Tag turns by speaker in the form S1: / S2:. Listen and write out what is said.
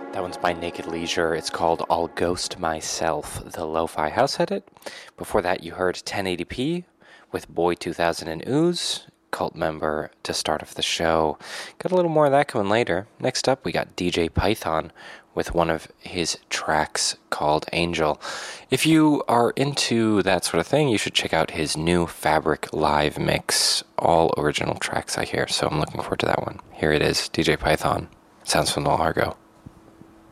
S1: That one's by Naked Leisure. It's called I'll Ghost Myself, the Lo-Fi House edit. Before that, you heard 1080p with Boy 2000 and Ooze, cult member, to start off the show. Got a little more of that coming later. Next up, we got DJ Python with one of his tracks called Angel. If you are into that sort of thing, you should check out his new Fabric live mix. All original tracks I hear, so I'm looking forward to that one. Here it is, DJ Python. Sounds from the Largo.